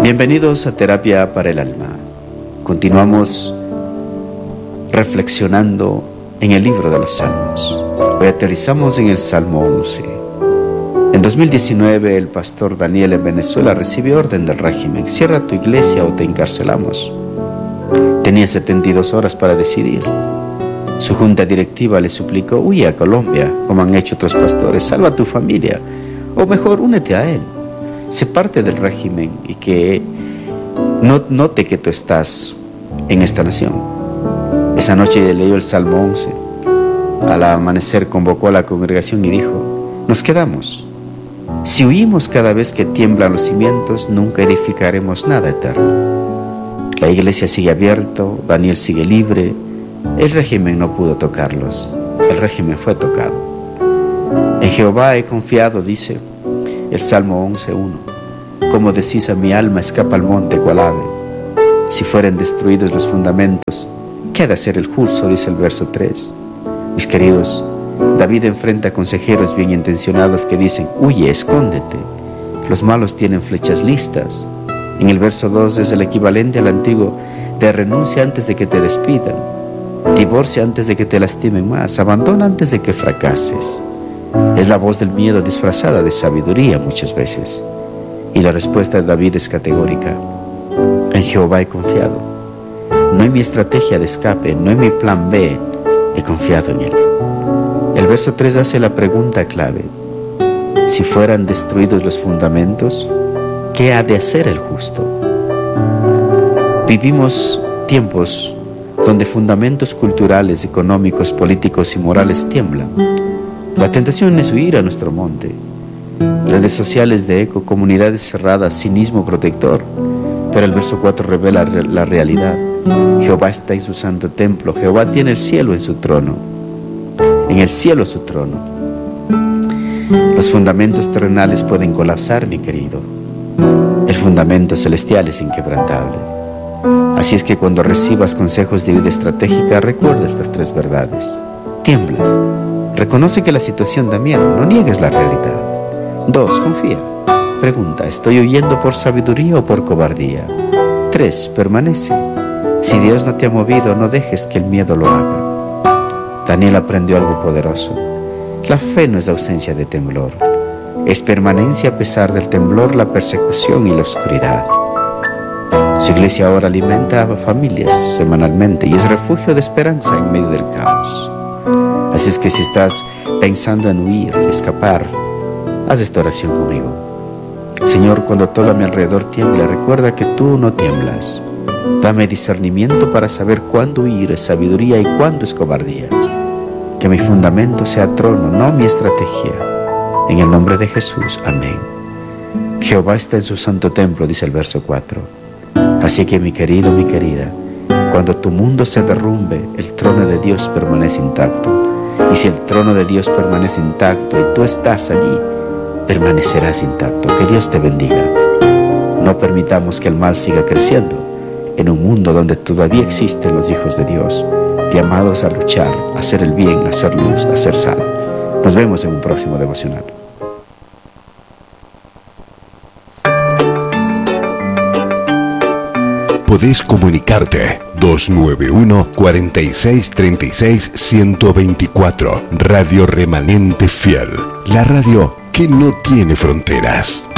Bienvenidos a Terapia para el Alma. Continuamos reflexionando en el libro de los Salmos. Hoy aterrizamos en el Salmo 11. En 2019 el pastor Daniel en Venezuela recibió orden del régimen: cierra tu iglesia o te encarcelamos. Tenía 72 horas para decidir. Su junta directiva le suplicó: huye a Colombia, como han hecho otros pastores, salva a tu familia, o mejor, únete a él. Sé parte del régimen y que note que tú estás en esta nación. Esa noche leyó el Salmo 11. Al amanecer convocó a la congregación y dijo: nos quedamos. Si huimos cada vez que tiemblan los cimientos, nunca edificaremos nada eterno. La iglesia sigue abierta, Daniel sigue libre. El régimen no pudo tocarlos. El régimen fue tocado. En Jehová he confiado, dice el Salmo 11:1. Como decís a mi alma, escapa al monte cual ave. Si fueren destruidos los fundamentos, ¿qué ha de hacer el justo?, dice el verso 3. Mis queridos, David enfrenta a consejeros bien intencionados que dicen: huye, escóndete. Los malos tienen flechas listas. En el verso 2 es el equivalente al antiguo de renuncia antes de que te despidan, divorcia antes de que te lastimen más, abandona antes de que fracases. Es la voz del miedo disfrazada de sabiduría muchas veces. Y la respuesta de David es categórica: en Jehová he confiado. No en mi estrategia de escape, no en mi plan B, he confiado en él. El verso 3 hace la pregunta clave: si fueran destruidos los fundamentos, ¿qué ha de hacer el justo? Vivimos tiempos donde fundamentos culturales, económicos, políticos y morales tiemblan. La tentación es huir a nuestro monte. Redes sociales de eco, comunidades cerradas, cinismo protector. Pero el verso 4 revela la realidad. Jehová está en su santo templo. Jehová tiene el cielo en su trono. En el cielo su trono. Los fundamentos terrenales pueden colapsar, mi querido. El fundamento celestial es inquebrantable. Así es que cuando recibas consejos de vida estratégica, recuerda estas 3 verdades. Tiembla. Reconoce que la situación da miedo, no niegues la realidad. 2. Confía. Pregunta: ¿estoy huyendo por sabiduría o por cobardía? 3. Permanece. Si Dios no te ha movido, no dejes que el miedo lo haga. Daniel aprendió algo poderoso. La fe no es ausencia de temblor. Es permanencia a pesar del temblor, la persecución y la oscuridad. Su iglesia ahora alimenta a familias semanalmente y es refugio de esperanza en medio del caos. Así es que si estás pensando en huir, escapar, haz esta oración conmigo. Señor, cuando todo a mi alrededor tiembla, recuerda que tú no tiemblas. Dame discernimiento para saber cuándo huir es sabiduría y cuándo es cobardía. Que mi fundamento sea trono, no mi estrategia. En el nombre de Jesús, amén. Jehová está en su santo templo, dice el verso 4. Así que mi querido, mi querida, cuando tu mundo se derrumbe, el trono de Dios permanece intacto. Y si el trono de Dios permanece intacto y tú estás allí, permanecerás intacto. Que Dios te bendiga. No permitamos que el mal siga creciendo en un mundo donde todavía existen los hijos de Dios, llamados a luchar, a hacer el bien, a hacer luz, a hacer sal. Nos vemos en un próximo devocional. Podés comunicarte 291-4636-124. Radio Remanente Fiel, la radio que no tiene fronteras.